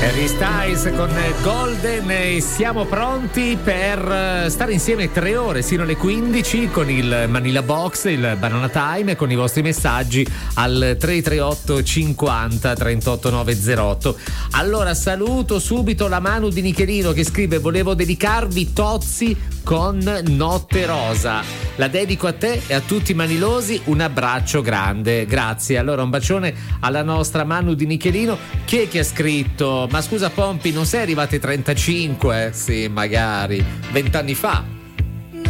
Harry Styles con Golden e siamo pronti per stare insieme 3 ore sino alle 15 con il Manila Box, il Banana Time, con i vostri messaggi al 338 50 38 908. Allora saluto subito la Manu di Nichelino che scrive: volevo dedicarvi Tozzi con Notte Rosa, la dedico a te e a tutti i manilosi, un abbraccio grande, grazie. Allora un bacione alla nostra Manu di Nichelino. Chi è che ha scritto: ma scusa Pompi, non sei arrivati ai 35? Sì, magari 20 anni fa.